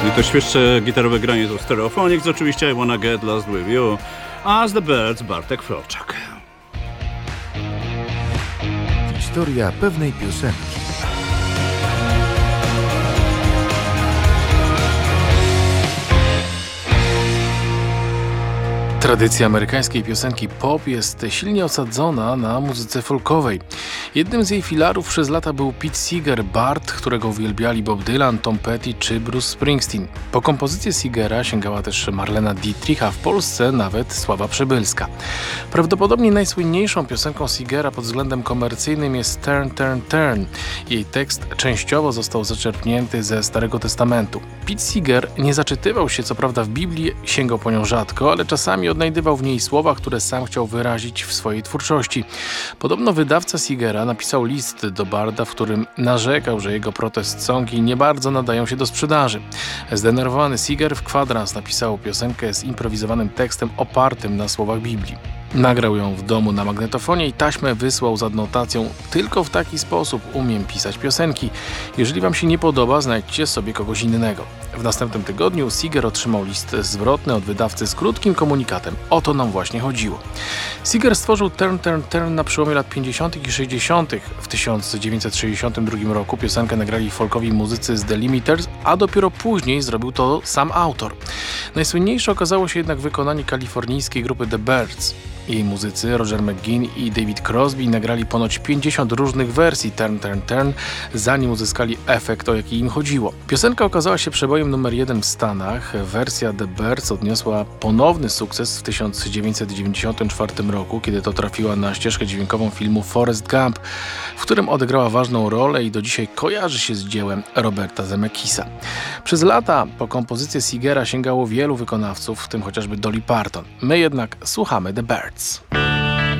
I to świeższe gitarowe granie to Stereophonics, oczywiście I Wanna Get Lost With You, a z The Birds Bartek Florczak. Historia pewnej piosenki. Tradycja amerykańskiej piosenki pop jest silnie osadzona na muzyce folkowej. Jednym z jej filarów przez lata był Pete Seeger, Bart, którego uwielbiali Bob Dylan, Tom Petty czy Bruce Springsteen. Po kompozycję Seegera sięgała też Marlena Dietrich, a w Polsce nawet Sława Przybylska. Prawdopodobnie najsłynniejszą piosenką Seegera pod względem komercyjnym jest Turn, Turn, Turn. Jej tekst częściowo został zaczerpnięty ze Starego Testamentu. Pete Seeger nie zaczytywał się co prawda w Biblii, sięgał po nią rzadko, ale czasami odnajdywał w niej słowa, które sam chciał wyrazić w swojej twórczości. Podobno wydawca Seegera napisał list do Barda, w którym narzekał, że jego protest songi nie bardzo nadają się do sprzedaży. Zdenerwowany Seeger w kwadrans napisał piosenkę z improwizowanym tekstem opartym na słowach Biblii. Nagrał ją w domu na magnetofonie i taśmę wysłał z adnotacją: tylko w taki sposób umiem pisać piosenki. Jeżeli wam się nie podoba, znajdźcie sobie kogoś innego. W następnym tygodniu Seeger otrzymał list zwrotny od wydawcy z krótkim komunikatem. O to nam właśnie chodziło. Seeger stworzył Turn, Turn, Turn na przełomie lat 50. i 60. W 1962 roku piosenkę nagrali folkowi muzycy z The Limiters, a dopiero później zrobił to sam autor. Najsłynniejsze okazało się jednak wykonanie kalifornijskiej grupy The Birds. Jej muzycy Roger McGuinn i David Crosby nagrali ponoć 50 różnych wersji Turn, Turn, Turn, zanim uzyskali efekt, o jaki im chodziło. Piosenka okazała się przebojem numer 1 w Stanach. Wersja The Birds odniosła ponowny sukces w 1994 roku, kiedy to trafiła na ścieżkę dźwiękową filmu Forrest Gump, w którym odegrała ważną rolę i do dzisiaj kojarzy się z dziełem Roberta Zemeckisa. Przez lata po kompozycję Seegera sięgało wielu wykonawców, w tym chociażby Dolly Parton. My jednak słuchamy The Birds.